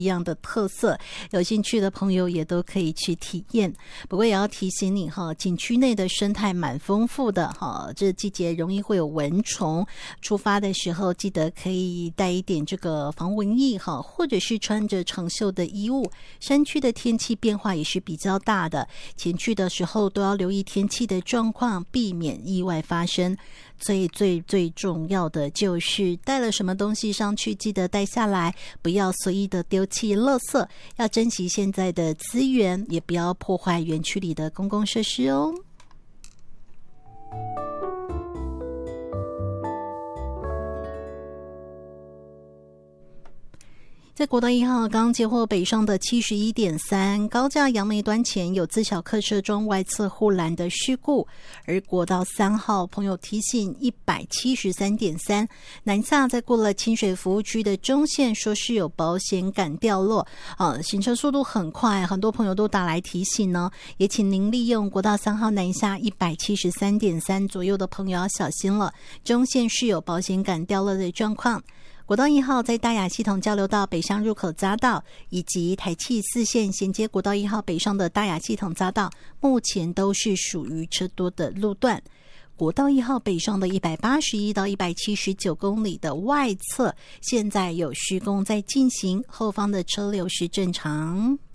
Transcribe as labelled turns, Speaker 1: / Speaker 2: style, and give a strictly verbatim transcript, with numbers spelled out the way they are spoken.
Speaker 1: 一样的特色，有兴趣的朋友也都可以去体验。不过也要提醒你哈，景区内的生态蛮丰富的哈，这季节容易会有蚊虫，出发的时候记得可以带一点这个防蚊液哈，或者是穿着长袖的衣物。山区的天气变化也是比较大的，前去的时候都要留意天气的状况，避免意外发生。最最最重要的就是带了什么东西上去记得带下来，不要随意的丢弃垃圾，要珍惜现在的资源，也不要破坏园区里的公共设施哦。在国道一号刚接获北上的 七十一点三 高架杨梅端前有自小客车撞外侧护栏的事故，而国道三号朋友提醒 一百七十三点三 南下在过了清水服务区的中线，说是有保险杆掉落，啊，行车速度很快，很多朋友都打来提醒呢，也请您利用国道三号南下 一百七十三点三 左右的朋友要小心了，中线是有保险杆掉落的状况。国道一号在大雅系统交流道北上入口匝道以及台七四线衔接国道一号北上的大雅系统匝道，目前都是属于车多的路段。国道一号北上的一百八十一到一百七十九公里的外侧，现在有施工在进行，后方的车流是正常。